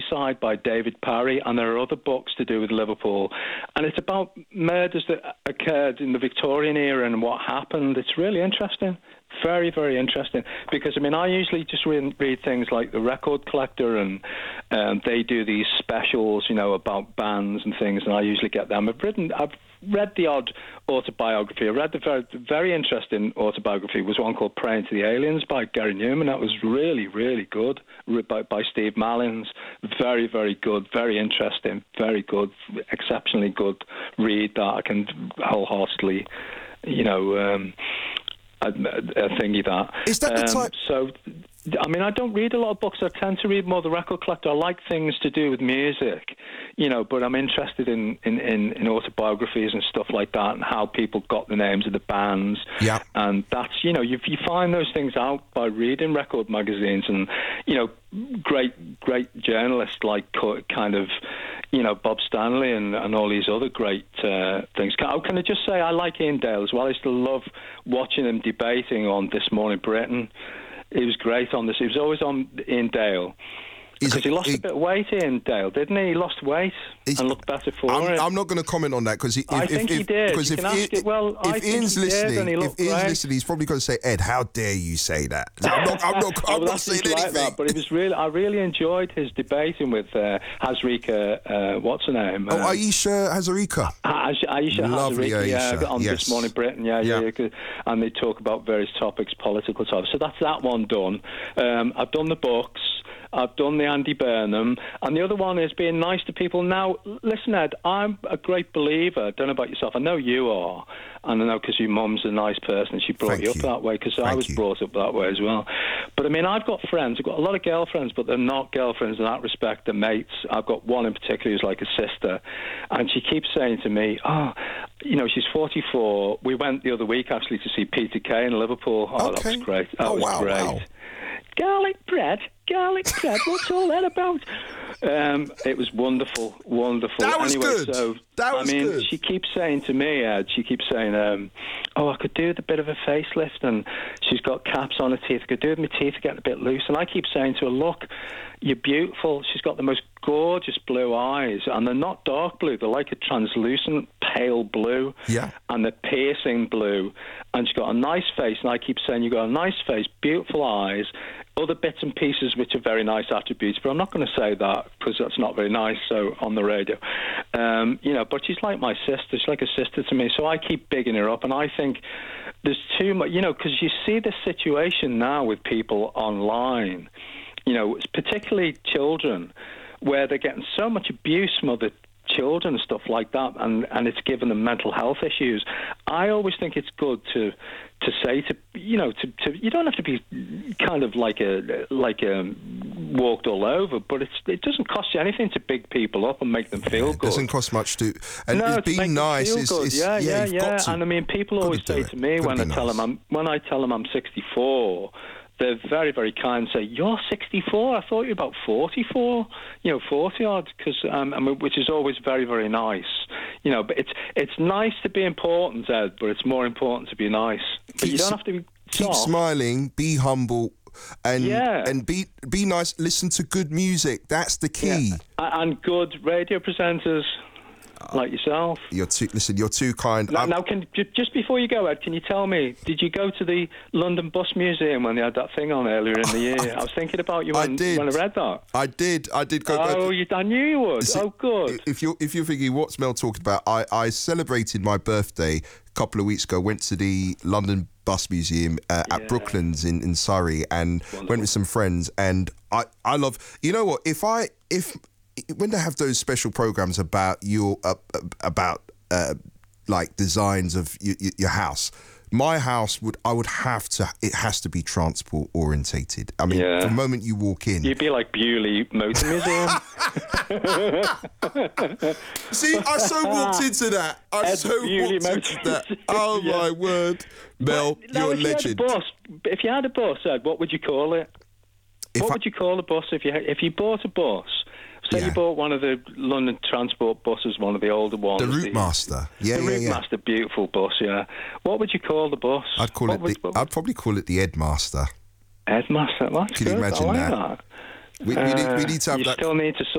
Side by David Parry, and there are other books to do with Liverpool. And it's about murders that occurred in the Victorian era and what happened. It's really interesting. Very, very interesting. Because, I mean, I usually just read things like The Record Collector, and they do these specials, you know, about bands and things, and I usually get them. I've read the odd autobiography. I read the very interesting autobiography was one called Praying to the Aliens by Gary Newman. That was really, really good, by Steve Malins. Very, very good, very interesting, very good, exceptionally good read that I can wholeheartedly, you know, a thingy that. Is that the type? So, I mean, I don't read a lot of books. I tend to read more The Record Collector. I like things to do with music, you know, but I'm interested in autobiographies and stuff like that, and how people got the names of the bands. Yeah. And that's, you know, you find those things out by reading record magazines, and, you know, great journalists like kind of, you know, Bob Stanley and all these other great things. Can I just say I like Ian Dale as well. I still love watching him debating on This Morning Britain. He was great on this. He was always on Ian Dale. Because he lost a bit of weight, Ian Dale, didn't he? He lost weight and looked better for it. I'm not going to comment on that because I think he did. Because if Ian's listening, he's probably going to say, "Ed, how dare you say that?" I'm not saying anything. Like that, but it was really, I really enjoyed his debating with Hazarika. What's her name? Aisha Hazarika. Aisha Lovely Hazarika. Aisha. On This Morning Britain. Yeah. And they talk about various topics, political topics. So that's that one done. I've done the books. I've done the Andy Burnham, and the other one is being nice to people. Now, listen, Ed, I'm a great believer. I don't know about yourself. I know you are, and I know because your mum's a nice person. She brought you up that way, because I was brought up that way as well. But, I mean, I've got friends. I've got a lot of girlfriends, but they're not girlfriends in that respect. They're mates. I've got one in particular who's like a sister, and she keeps saying to me, you know, she's 44. We went the other week, actually, to see Peter Kay in Liverpool. That was great. That was great. Wow. Garlic bread, what's all that about? It was wonderful. That was good. So, good. She keeps saying to me, I could do with a bit of a facelift, and she's got caps on her teeth. I could do with my teeth getting a bit loose. And I keep saying to her, look, you're beautiful. She's got the most gorgeous blue eyes, and they're not dark blue. They're like a translucent pale blue, and they're piercing blue. And she's got a nice face, and I keep saying, you've got a nice face, beautiful eyes, other bits and pieces which are very nice attributes, but I'm not going to say that because that's not very nice, so on the radio. You know, but she's like my sister. She's like a sister to me, so I keep bigging her up, and I think there's too much, you know, because you see this situation now with people online, you know, particularly children, where they're getting so much abuse from other children and stuff like that, and it's given them mental health issues. I always think it's good to say to you don't have to be kind of like a walked all over, but it doesn't cost you anything to big people up and make them feel good. It doesn't cost much to, and being nice is yeah. And I mean, people always say to me when I tell them I'm 64. They're very, very kind and say, you're 64? I thought you were about 44, 40-odd, which is always very, very nice. You know, but it's nice to be important, Ed, but it's more important to be nice. But you don't have to be keep soft. Smiling, be humble, and be nice, listen to good music. That's the key. Yeah. And good radio presenters. Like yourself. You're too kind. Now, just before you go, Ed, can you tell me, did you go to the London Bus Museum when they had that thing on earlier in the year? I was thinking about you when I read that. I did go. I knew you would. Good. If you're thinking what's Mel talking about, I celebrated my birthday a couple of weeks ago. Went to the London Bus Museum at Brooklands in Surrey, and went with some friends. And I love. You know what? If when they have those special programs about like designs of your house, my house it has to be transport orientated. I mean, the moment you walk in, you'd be like Bewley Motor Museum. See, I so walked into that. Oh my word, Mel, you're a legend. If you had a bus, Ed, what would you call it? What would you call a bus if you bought a bus? Say you bought one of the London Transport buses, one of the older ones. The Route Master. The Route Master, beautiful bus, What would you call the bus? I'd probably call it the Ed Master. Ed Master? That's Can you imagine that? that. We need to have you that. Still need to